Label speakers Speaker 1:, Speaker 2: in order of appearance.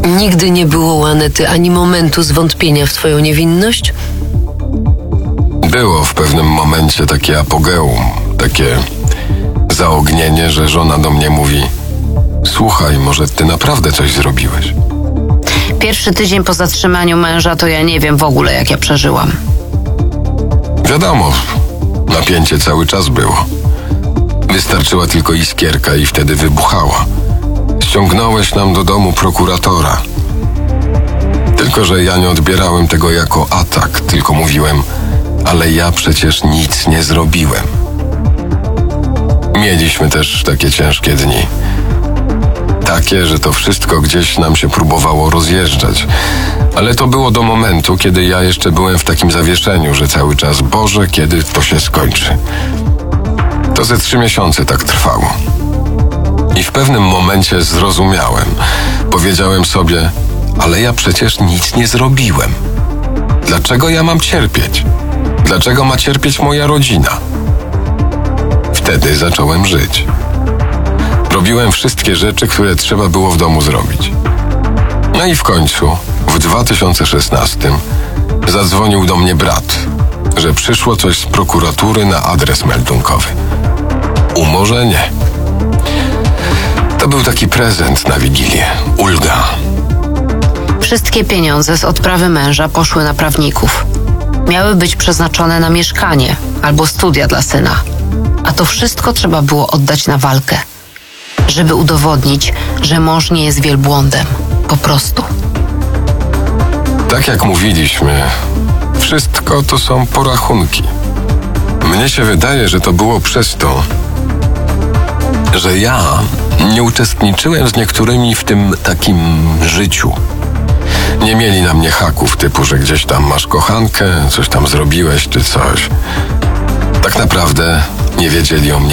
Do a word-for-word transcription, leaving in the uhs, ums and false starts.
Speaker 1: Nigdy nie było u Anety ani momentu zwątpienia w twoją niewinność?
Speaker 2: Było w pewnym momencie takie apogeum, takie zaognienie, że żona do mnie mówi: słuchaj, może ty naprawdę coś zrobiłeś?
Speaker 3: Pierwszy tydzień po zatrzymaniu męża to ja nie wiem w ogóle, jak ja przeżyłam.
Speaker 2: Wiadomo, napięcie cały czas było. Wystarczyła tylko iskierka i wtedy wybuchała. Ściągnąłeś nam do domu prokuratora. Tylko że ja nie odbierałem tego jako atak, tylko mówiłem: ale ja przecież nic nie zrobiłem. Mieliśmy też takie ciężkie dni. Takie, że to wszystko gdzieś nam się próbowało rozjeżdżać. Ale to było do momentu, kiedy ja jeszcze byłem w takim zawieszeniu, że cały czas: Boże, kiedy to się skończy? To ze trzy miesiące tak trwało. I w pewnym momencie zrozumiałem. Powiedziałem sobie: ale ja przecież nic nie zrobiłem. Dlaczego ja mam cierpieć? Dlaczego ma cierpieć moja rodzina? Wtedy zacząłem żyć. Robiłem wszystkie rzeczy, które trzeba było w domu zrobić. No i w końcu, w dwa tysiące szesnastym, zadzwonił do mnie brat, że przyszło coś z prokuratury na adres meldunkowy. Umorzenie. To był taki prezent na Wigilię. Ulga.
Speaker 3: Wszystkie pieniądze z odprawy męża poszły na prawników. Miały być przeznaczone na mieszkanie albo studia dla syna. A to wszystko trzeba było oddać na walkę, żeby udowodnić, że mąż nie jest wielbłądem. Po prostu.
Speaker 2: Tak jak mówiliśmy, wszystko to są porachunki. Mnie się wydaje, że to było przez to, że ja nie uczestniczyłem z niektórymi w tym takim życiu. Nie mieli na mnie haków typu, że gdzieś tam masz kochankę, coś tam zrobiłeś czy coś. Tak naprawdę nie wiedzieli o mnie